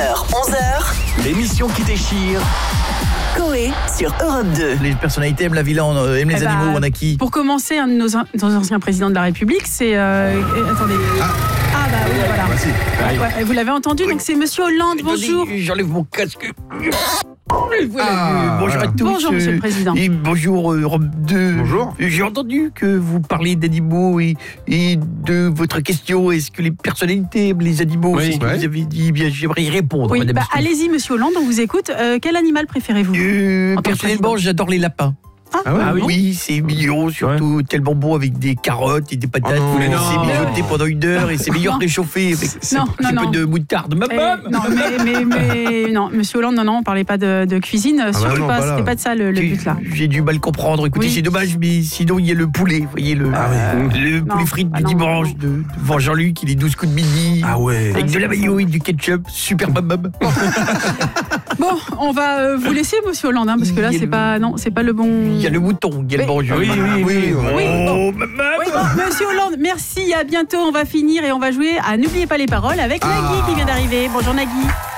10h, 11h. L'émission qui déchire. Coé sur Europe 2. Les personnalités aiment la vie, aiment les animaux, on a qui? Pour commencer, un de nos anciens présidents de la République, c'est... attendez. Ah bah oui, voilà. Ouais, vous l'avez entendu, donc c'est Monsieur Hollande, bonjour. J'enlève mon casque. Voilà. Bonjour à tous. Bonjour, Monsieur le Président. Et bonjour Europe 2. Bonjour. J'ai entendu que vous parlez d'animaux et de votre question. Est-ce que les personnalités aiment les animaux? Oui, C'est ce que vous avez dit. Bien, j'aimerais y répondre. Oui, Madame Stouff. allez-y, Monsieur Hollande, on vous écoute. Quel animal préférez-vous? En tant que Personnellement, président. j'adore les lapins. Ah ouais, Oui, c'est mignon, surtout tellement bon avec des carottes et des patates. Oh non. Vous les Mais laissez non. mijoter pendant 1 heure et c'est meilleur réchauffé avec Non, un petit non, peu non. de moutarde. Non, mais non, Monsieur Hollande, non, on parlait pas de cuisine, surtout non, pas, pas là. c'était pas de ça le but là. J'ai du mal comprendre. Écoutez, Oui. c'est dommage, mais sinon il y a le poulet. Vous voyez le Non, poulet frites du non. dimanche devant Jean-Luc, il est 12 coups de midi. Ah ouais. Avec de la mayo et du ketchup, super bam. Bon, on va vous laisser, Monsieur Hollande, hein, parce que là Il y a c'est pas le bon. Il y a le mouton, il y a le bon jeu. Oui. Oui, bon. Oh, maman. Oui, bon, Monsieur Hollande, merci, à bientôt. On va finir et on va jouer à N'oubliez pas les paroles avec Nagui qui vient d'arriver. Bonjour Nagui.